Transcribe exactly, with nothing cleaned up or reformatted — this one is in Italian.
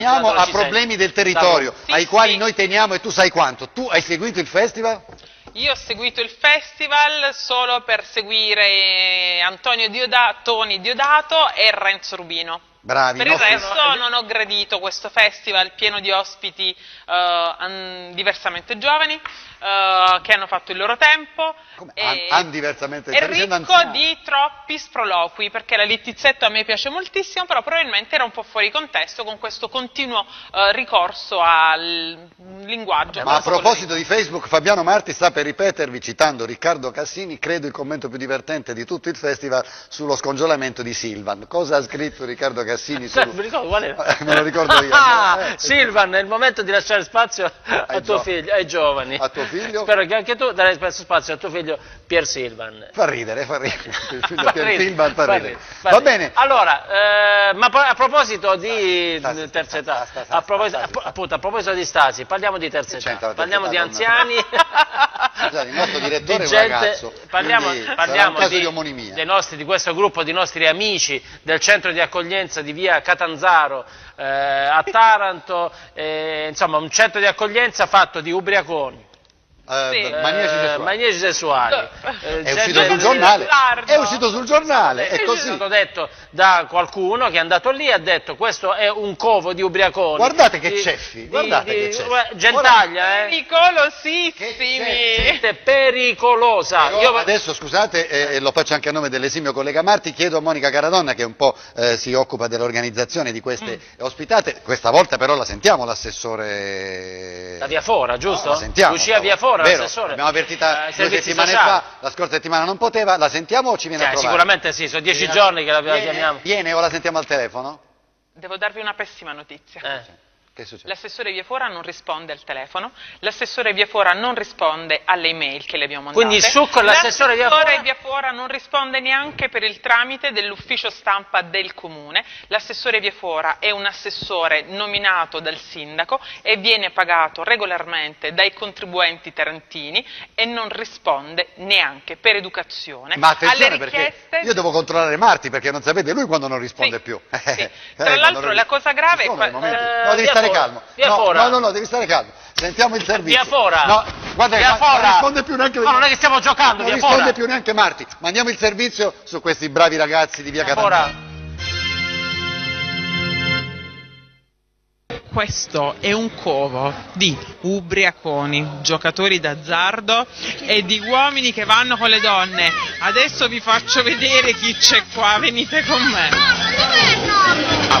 Andiamo a problemi del territorio, sì, ai quali sì. noi teniamo, e tu sai quanto. Tu hai seguito il festival? Io ho seguito il festival solo per seguire Antonio Diodato, Toni Diodato e Renzo Rubino. Bravi. Per il nostri... resto non ho gradito questo festival pieno di ospiti uh, diversamente giovani, uh, che hanno fatto il loro tempo. Come? E, An, an diversamente, e ricco di troppi sproloqui, perché la Littizzetto a me piace moltissimo, però probabilmente era un po' fuori contesto con questo continuo uh, ricorso al linguaggio. Ma a proposito di Facebook, Fabiano Marti sta per ripetervi, citando Riccardo Cassini, credo il commento più divertente di tutto il festival sullo scongiolamento di Silvan. Cosa ha scritto Riccardo Cassini? Sul... Mi ricordo, qual era? Me lo ricordo io. Ah, eh, Silvan, è il momento di lasciare spazio a tuo figlio, ai giovani. A tuo figlio? Spero che anche tu darai spazio a tuo figlio Pier Silvan. Fa ridere, fa ridere. Il figlio Fa Pier ridere, Silvan fa fa ridere. ridere, fa Va ridere. bene. Allora, eh, ma a proposito di Stasi, Stasi, terza età, Stasi, Stasi, a proposito, Stasi, Stasi. appunto, a proposito di Stasi, parliamo di terza Che c'entra età, la terza parliamo età di con- anziani. Scusate, il nostro direttore di è un gente- ragazzo, parliamo, quindi sarà parliamo un caso di, di omonimia. dei nostri, di questo gruppo di nostri amici del centro di accoglienza di via Catanzaro eh, a Taranto, eh, insomma un centro di accoglienza fatto di ubriaconi, Eh, Sì. maniaci eh, sessuali. maniaci sessuali. È eh, gente- uscito sul di- giornale, Lardo. è uscito sul giornale, È è così. stato detto da qualcuno che è andato lì e ha detto questo è un covo di ubriaconi. Guardate che Di- ceffi, di- guardate di- che ceffi. guarda, Gentaglia, eh. Pericolosissimi. Gente pericolosa. Però Io- adesso scusate, eh, lo faccio anche a nome dell'esimio collega Marti, chiedo a Monica Caradonna che un po' eh, si occupa dell'organizzazione di queste Mm. ospitate, questa volta però la sentiamo l'assessore... La via Fora, giusto? No, la sentiamo. Lucia Via Fora, Vero, l'assessore. l'abbiamo avvertita Eh, due servizi settimane sociali. fa, la scorsa settimana non poteva, la sentiamo o ci viene Cioè, a trovare? sicuramente sì, sono dieci Viene- giorni che la, la viene- chiamiamo. Viene o la sentiamo al telefono? Devo darvi una pessima notizia. Eh. Che succede? L'assessore Via Fora non risponde al telefono, l'assessore Via Fora non risponde alle email che le abbiamo mandate. Quindi il succo è l'assessore Via Fora? L'assessore Via Fora non risponde neanche per il tramite dell'ufficio stampa del comune. L'assessore Via Fora è un assessore nominato dal sindaco e viene pagato regolarmente dai contribuenti tarantini e non risponde neanche per educazione Ma attenzione alle perché richieste. io devo controllare Marti perché non sapete lui quando non risponde Sì, più. sì. Eh, Tra quando l'altro non- la cosa grave Ci sono è dei qua- momenti- eh, No, devi Via stare Fora, calmo. Via no, Fora. no, no, no, devi stare calmo. Sentiamo il servizio. Via Fora. No, guarda, Via non Fora. risponde più neanche No, non è che stiamo giocando, non Via risponde Fora. più neanche Marti. Mandiamo il servizio su questi bravi ragazzi di Via Via Catanzaro. Fora. Questo è un covo di ubriaconi, giocatori d'azzardo e di uomini che vanno con le donne. Adesso vi faccio vedere chi c'è qua, venite con me.